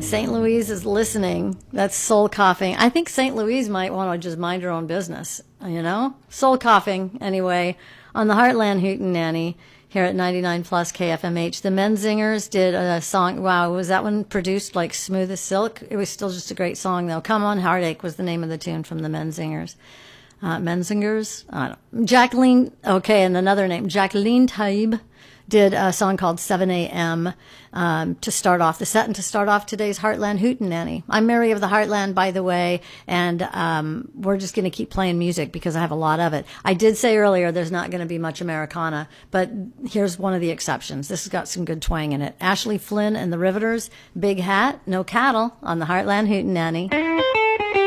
St. Louise is listening. That's Soul Coughing. I think St. Louise might want to just mind her own business, you know? Soul Coughing, anyway, on the Heartland Hootenanny here at 99 plus KFMH. The Menzingers did a song. Wow, was that one produced like smooth as silk? It was still just a great song, though. Come On Heartache was the name of the tune from the Menzingers. Menzingers? I don't know. Jacqueline, okay, and another name, Jacqueline Taib did a song called 7 a.m. To start off the set and to start off today's Heartland Hootenanny. I'm Mary of the Heartland, by the way, and we're just going to keep playing music because I have a lot of it. I did say earlier there's not going to be much Americana, but here's one of the exceptions. This has got some good twang in it. Ashley Flynn and the Riveters, Big Hat, No Cattle on the Heartland Hootenanny.